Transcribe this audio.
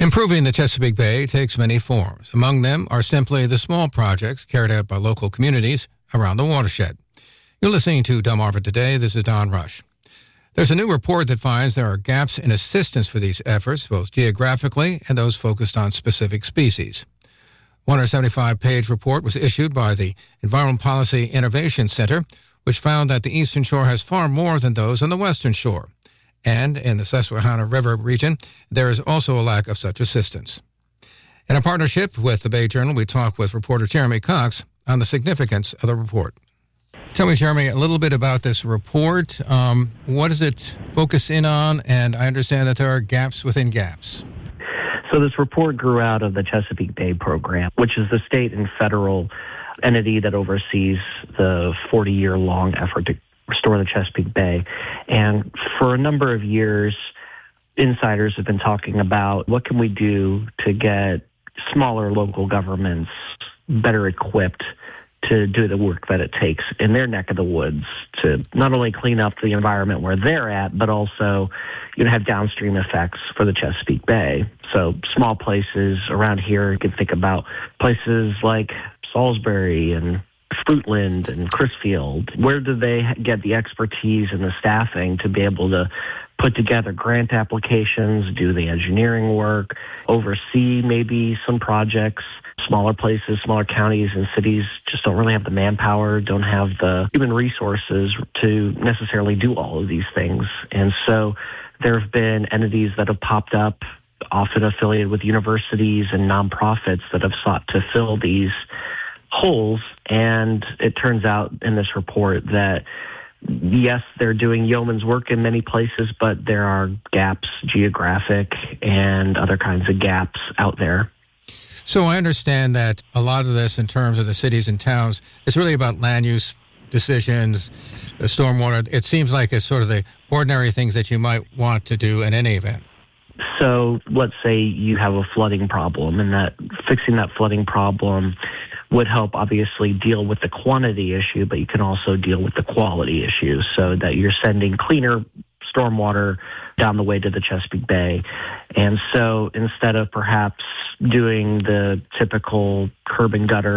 Improving the Chesapeake Bay takes many forms. Among them are simply the small projects carried out by local communities around the watershed. You're listening to Delmarva Today. This is Don Rush. There's a new report that finds there are gaps in assistance for these efforts, both geographically and those focused on specific species. 175-page report was issued by the Environmental Policy Innovation Center, which found that the Eastern Shore has far more than those on the Western Shore. And in the Susquehanna River region, there is also a lack of such assistance. In a partnership with the Bay Journal, we talk with reporter Jeremy Cox on the significance of the report. Tell me, Jeremy, a little bit about this report. What does it focus in on? And I understand that there are gaps within gaps. So this report grew out of the Chesapeake Bay program, which is the state and federal entity that oversees the 40-year-long effort to restore the Chesapeake Bay. And for a number of years, insiders have been talking about what can we do to get smaller local governments better equipped to do the work that it takes in their neck of the woods to not only clean up the environment where they're at, but also have downstream effects for the Chesapeake Bay. So small places around here, you can think about places like Salisbury and Fruitland and Crisfield. Where do they get the expertise and the staffing to be able to put together grant applications, do the engineering work, oversee maybe some projects? Smaller places, smaller counties and cities just don't really have the manpower, don't have the human resources to necessarily do all of these things. And so there have been entities that have popped up, often affiliated with universities and nonprofits that have sought to fill these holes. And it turns out in this report that yes, they're doing yeoman's work in many places, but there are gaps, geographic and other kinds of gaps out there. So I understand that a lot of this in terms of the cities and towns is really about land use decisions, stormwater. It seems like it's sort of the ordinary things that you might want to do in any event. So let's say you have a flooding problem, and that fixing that flooding problem would help obviously deal with the quantity issue, but you can also deal with the quality issue so that you're sending cleaner stormwater down the way to the Chesapeake Bay. And so instead of perhaps doing the typical curb and gutter